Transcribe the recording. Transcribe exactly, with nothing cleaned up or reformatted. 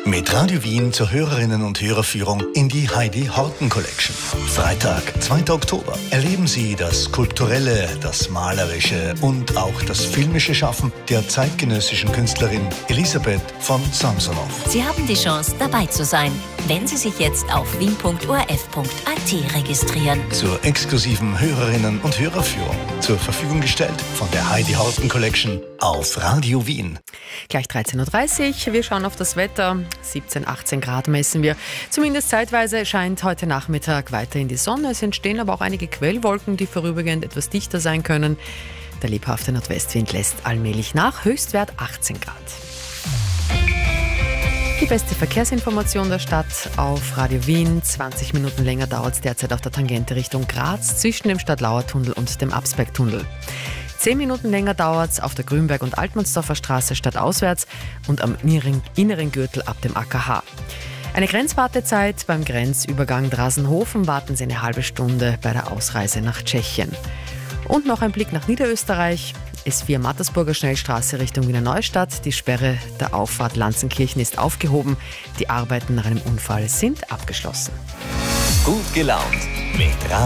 Mit Radio Wien zur Hörerinnen- und Hörerführung in die Heidi Horten Collection. Freitag, zweiter Oktober. Erleben Sie das kulturelle, das malerische und auch das filmische Schaffen der zeitgenössischen Künstlerin Elisabeth von Samsonov. Sie haben die Chance, dabei zu sein, wenn Sie sich jetzt auf wien punkt o r f punkt a t registrieren. Zur exklusiven Hörerinnen- und Hörerführung zur Verfügung gestellt von der Heidi Horten Collection auf Radio Wien. Gleich dreizehn Uhr dreißig. Wir schauen auf das Wetter. siebzehn, achtzehn Grad messen wir. Zumindest zeitweise scheint heute Nachmittag weiterhin die Sonne. Es entstehen aber auch einige Quellwolken, die vorübergehend etwas dichter sein können. Der lebhafte Nordwestwind lässt allmählich nach. Höchstwert achtzehn Grad. Die beste Verkehrsinformation der Stadt auf Radio Wien. zwanzig Minuten länger dauert es derzeit auf der Tangente Richtung Graz zwischen dem Stadtlauertunnel und dem Absbergtunnel. Zehn Minuten länger dauert es auf der Grünberg- und Altmannsdorfer Straße stadtauswärts und am inneren Gürtel ab dem A K H. Eine Grenzwartezeit beim Grenzübergang Drasenhofen. Warten Sie eine halbe Stunde bei der Ausreise nach Tschechien. Und noch ein Blick nach Niederösterreich. S vier Mattersburger Schnellstraße Richtung Wiener Neustadt. Die Sperre der Auffahrt Lanzenkirchen ist aufgehoben. Die Arbeiten nach einem Unfall sind abgeschlossen. Gut gelaunt mit Radio